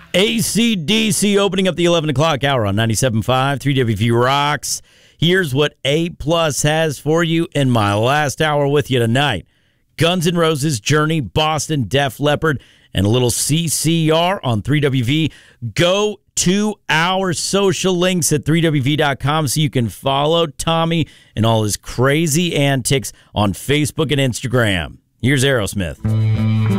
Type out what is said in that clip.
AC/DC opening up the 11 o'clock hour on 97.5 3WV Rocks. Here's what A Plus has for you in my last hour with you tonight. Guns N' Roses, Journey, Boston, Def Leppard, and a little CCR on 3WV. Go to our social links at 3WV.com so you can follow Tommy and all his crazy antics on Facebook and Instagram. Here's Aerosmith.